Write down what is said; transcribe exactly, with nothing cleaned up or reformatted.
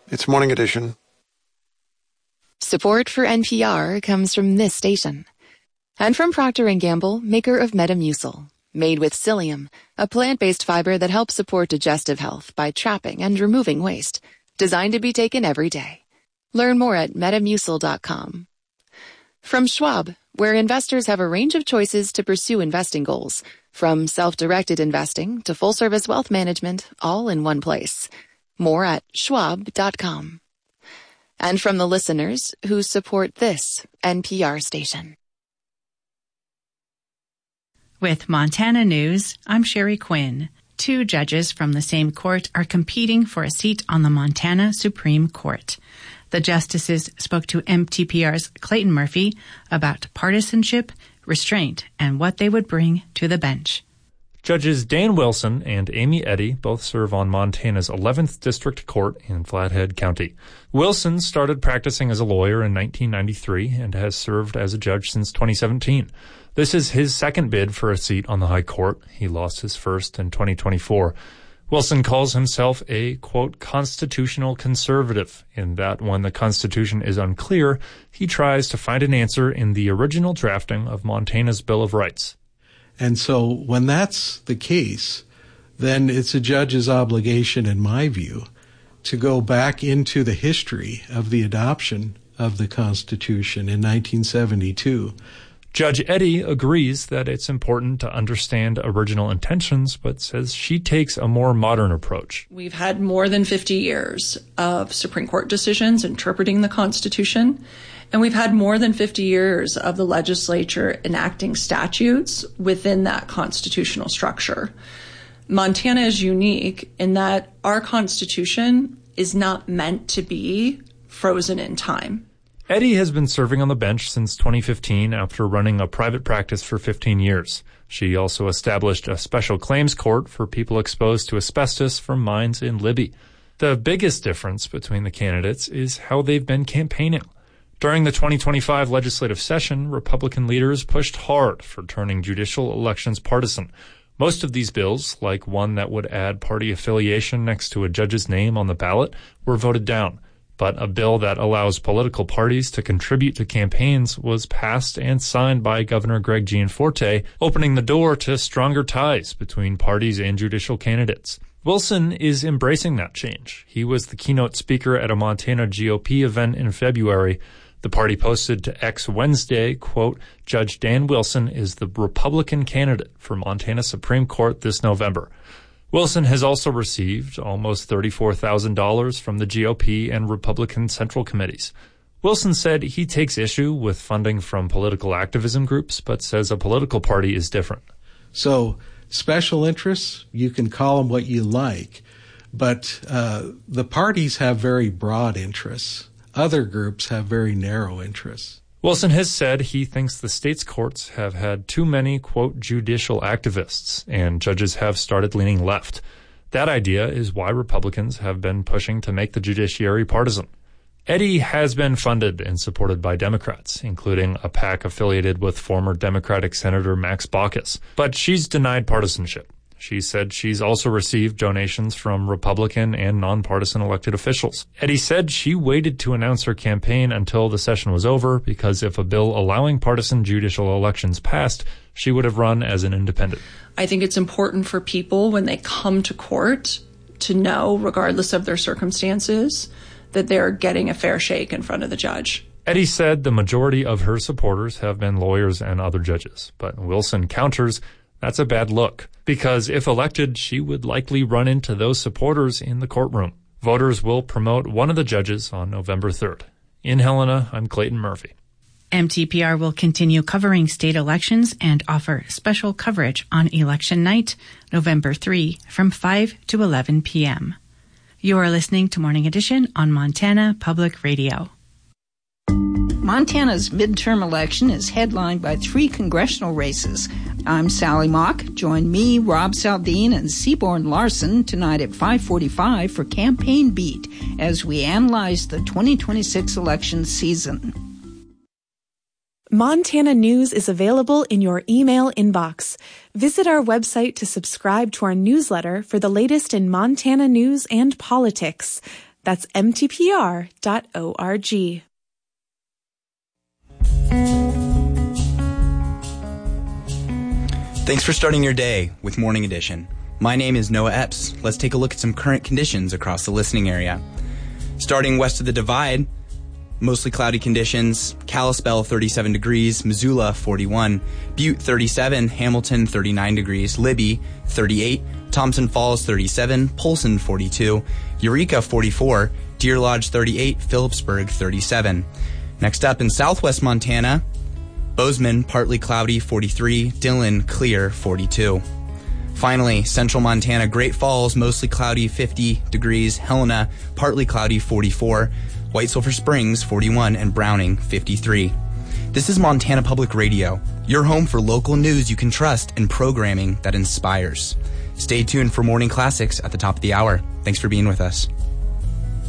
It's Morning Edition. Support for N P R comes from this station. And from Procter and Gamble, maker of Metamucil. Made with psyllium, a plant-based fiber that helps support digestive health by trapping and removing waste. Designed to be taken every day. Learn more at metamucil dot com. From Schwab, where investors have a range of choices to pursue investing goals. From self-directed investing to full-service wealth management, all in one place. More at schwab dot com. And from the listeners who support this N P R station. With Montana News, I'm Sherry Quinn. Two judges from the same court are competing for a seat on the Montana Supreme Court. The justices spoke to M T P R's Clayton Murphy about partisanship, restraint, and what they would bring to the bench. Judges Dan Wilson and Amy Eddy both serve on Montana's eleventh District Court in Flathead County. Wilson started practicing as a lawyer in nineteen ninety-three and has served as a judge since twenty seventeen. This is his second bid for a seat on the High Court. He lost his first in twenty twenty-four. Wilson calls himself a, quote, constitutional conservative, in that when the Constitution is unclear, he tries to find an answer in the original drafting of Montana's Bill of Rights. And so when that's the case, then it's a judge's obligation, in my view, to go back into the history of the adoption of the Constitution in nineteen seventy-two. Judge Eddy agrees that it's important to understand original intentions, but says she takes a more modern approach. We've had more than fifty years of Supreme Court decisions interpreting the Constitution, and we've had more than fifty years of the legislature enacting statutes within that constitutional structure. Montana is unique in that our Constitution is not meant to be frozen in time. Eddy has been serving on the bench since twenty fifteen after running a private practice for fifteen years. She also established a special claims court for people exposed to asbestos from mines in Libby. The biggest difference between the candidates is how they've been campaigning. During the twenty twenty-five legislative session, Republican leaders pushed hard for turning judicial elections partisan. Most of these bills, like one that would add party affiliation next to a judge's name on the ballot, were voted down. But a bill that allows political parties to contribute to campaigns was passed and signed by Governor Greg Gianforte, opening the door to stronger ties between parties and judicial candidates. Wilson is embracing that change. He was the keynote speaker at a Montana G O P event in February. The party posted to X Wednesday, quote, Judge Dan Wilson is the Republican candidate for Montana Supreme Court this November. Wilson has also received almost thirty-four thousand dollars from the G O P and Republican Central Committees. Wilson said he takes issue with funding from political activism groups, but says a political party is different. So special interests, you can call them what you like, but uh, the parties have very broad interests. Other groups have very narrow interests. Wilson has said he thinks the state's courts have had too many, quote, judicial activists, and judges have started leaning left. That idea is why Republicans have been pushing to make the judiciary partisan. Eddy has been funded and supported by Democrats, including a PAC affiliated with former Democratic Senator Max Baucus, but she's denied partisanship. She said she's also received donations from Republican and nonpartisan elected officials. Eddy said she waited to announce her campaign until the session was over because if a bill allowing partisan judicial elections passed, she would have run as an independent. I think it's important for people when they come to court to know, regardless of their circumstances, that they're getting a fair shake in front of the judge. Eddy said the majority of her supporters have been lawyers and other judges, but Wilson counters that's a bad look, because if elected, she would likely run into those supporters in the courtroom. Voters will promote one of the judges on November third. In Helena, I'm Clayton Murphy. M T P R will continue covering state elections and offer special coverage on election night, November third, from five to eleven p.m. You are listening to Morning Edition on Montana Public Radio. Montana's midterm election is headlined by three congressional races. I'm Sally Mock. Join me, Rob Saldine, and Seaborn Larson tonight at five forty-five for Campaign Beat as we analyze the twenty twenty-six election season. Montana News is available in your email inbox. Visit our website to subscribe to our newsletter for the latest in Montana news and politics. That's m t p r dot org. Thanks for starting your day with Morning Edition. My name is Noah Epps. Let's take a look at some current conditions across the listening area. Starting west of the Divide, mostly cloudy conditions. Kalispell, thirty-seven degrees. Missoula, forty-one. Butte, thirty-seven. Hamilton, thirty-nine degrees. Libby, thirty-eight. Thompson Falls, thirty-seven. Polson, forty-two. Eureka, forty-four. Deer Lodge, thirty-eight. Phillipsburg, thirty-seven. Next up in southwest Montana, Bozeman, partly cloudy, forty-three. Dillon, clear, forty-two. Finally, central Montana, Great Falls, mostly cloudy, fifty degrees. Helena, partly cloudy, forty-four. White Sulphur Springs, forty-one. And Browning, fifty-three. This is Montana Public Radio, your home for local news you can trust and programming that inspires. Stay tuned for Morning Classics at the top of the hour. Thanks for being with us.